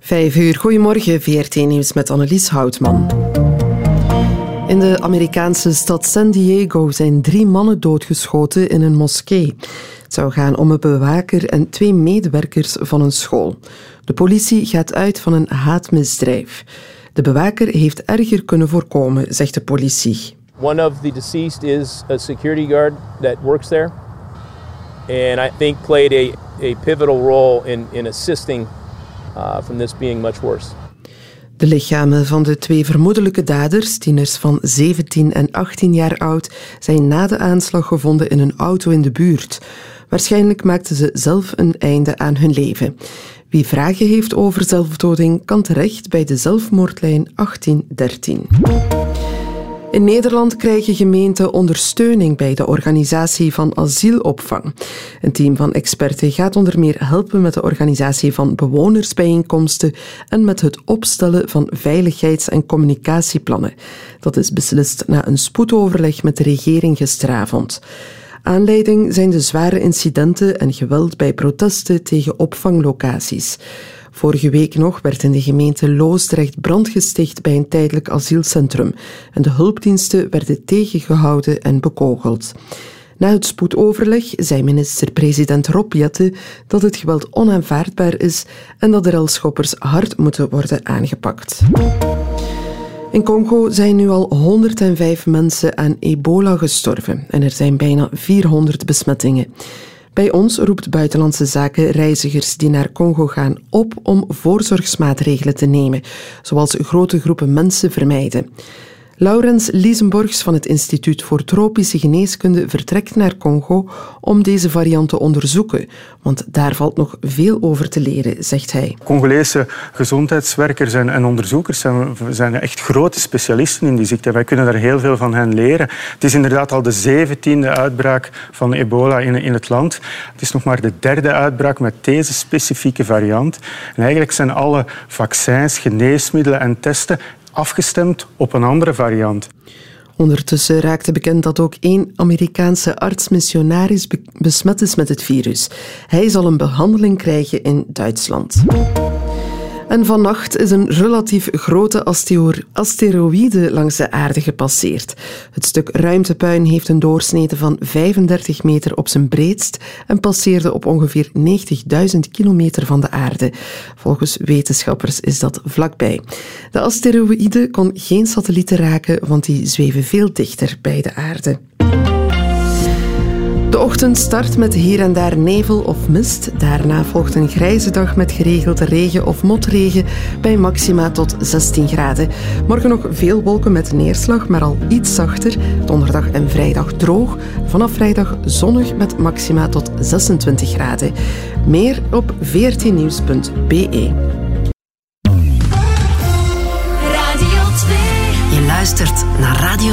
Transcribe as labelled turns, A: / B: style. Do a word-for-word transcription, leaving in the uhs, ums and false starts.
A: Vijf uur, goedemorgen, V R T Nieuws met Annelies Houtman. In de Amerikaanse stad San Diego zijn drie mannen doodgeschoten in een moskee. Het zou gaan om een bewaker en twee medewerkers van een school. De politie gaat uit van een haatmisdrijf. De bewaker heeft erger kunnen voorkomen, zegt de politie.
B: One of the deceased is a security guard that works there. And I think played a, a pivotal role in, in assisting uh, from this being much worse.
A: De lichamen van de twee vermoedelijke daders, tieners van zeventien en achttien jaar oud, zijn na de aanslag gevonden in een auto in de buurt. Waarschijnlijk maakten ze zelf een einde aan hun leven. Wie vragen heeft over zelfdoding, kan terecht bij de zelfmoordlijn achttien dertien. In Nederland krijgen gemeenten ondersteuning bij de organisatie van asielopvang. Een team van experten gaat onder meer helpen met de organisatie van bewonersbijeenkomsten en met het opstellen van veiligheids- en communicatieplannen. Dat is beslist na een spoedoverleg met de regering gisteravond. Aanleiding zijn de zware incidenten en geweld bij protesten tegen opvanglocaties. Vorige week nog werd in de gemeente Loosdrecht brand gesticht bij een tijdelijk asielcentrum en de hulpdiensten werden tegengehouden en bekogeld. Na het spoedoverleg zei minister-president Rob Jetten dat het geweld onaanvaardbaar is en dat de relschoppers hard moeten worden aangepakt. In Congo zijn nu al honderdvijf mensen aan ebola gestorven en er zijn bijna vierhonderd besmettingen. Bij ons roept Buitenlandse Zaken reizigers die naar Congo gaan op om voorzorgsmaatregelen te nemen, zoals grote groepen mensen vermijden. Laurens Liesenborgs van het Instituut voor Tropische Geneeskunde vertrekt naar Congo om deze variant te onderzoeken, want daar valt nog veel over te leren, zegt hij.
C: Congolese gezondheidswerkers en, en onderzoekers zijn, zijn echt grote specialisten in die ziekte. Wij kunnen daar heel veel van hen leren. Het is inderdaad al de zeventiende uitbraak van ebola in, in het land. Het is nog maar de derde uitbraak met deze specifieke variant. En eigenlijk zijn alle vaccins, geneesmiddelen en testen afgestemd op een andere variant.
A: Ondertussen raakte bekend dat ook één Amerikaanse arts-missionaris be- besmet is met het virus. Hij zal een behandeling krijgen in Duitsland. En vannacht is een relatief grote asteroïde langs de aarde gepasseerd. Het stuk ruimtepuin heeft een doorsnede van vijfendertig meter op zijn breedst en passeerde op ongeveer negentigduizend kilometer van de aarde. Volgens wetenschappers is dat vlakbij. De asteroïde kon geen satellieten raken, want die zweven veel dichter bij de aarde. De ochtend start met hier en daar nevel of mist. Daarna volgt een grijze dag met geregeld regen of motregen bij maxima tot zestien graden. Morgen nog veel wolken met neerslag, maar al iets zachter. Donderdag en vrijdag droog. Vanaf vrijdag zonnig met maxima tot zesentwintig graden. Meer op v r t nieuws punt b e.
D: Radio twee. Je luistert naar Radio